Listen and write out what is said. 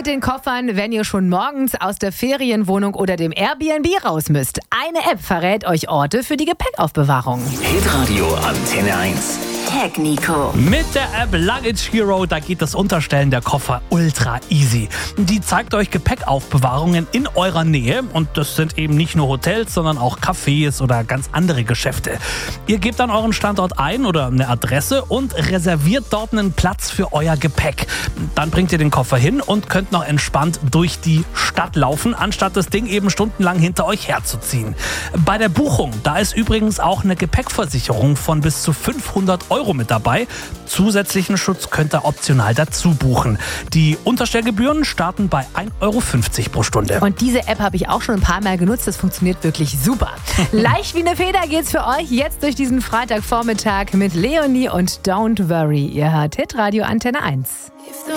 mit den Koffern, wenn ihr schon morgens aus der Ferienwohnung oder dem Airbnb raus müsst. Eine App verrät euch Orte für die Gepäckaufbewahrung. Hitradio Antenne 1. Technico. Mit der App Luggage Hero, da geht das Unterstellen der Koffer ultra easy. Die zeigt euch Gepäckaufbewahrungen in eurer Nähe und das sind eben nicht nur Hotels, sondern auch Cafés oder ganz andere Geschäfte. Ihr gebt dann euren Standort ein oder eine Adresse und reserviert dort einen Platz für euer Gepäck. Dann bringt ihr den Koffer hin und könnt noch entspannt durch die Stadt laufen, anstatt das Ding eben stundenlang hinter euch herzuziehen. Bei der Buchung, da ist übrigens auch eine Gepäckversicherung von bis zu 500 Euro mit dabei. Zusätzlichen Schutz könnt ihr optional dazu buchen. Die Unterstellgebühren starten bei 1,50 Euro pro Stunde. Und diese App habe ich auch schon ein paar Mal genutzt. Das funktioniert wirklich super. Leicht wie eine Feder geht's für euch jetzt durch diesen Freitagvormittag mit Leonie und Don't Worry. Ihr hört Hitradio Antenne 1.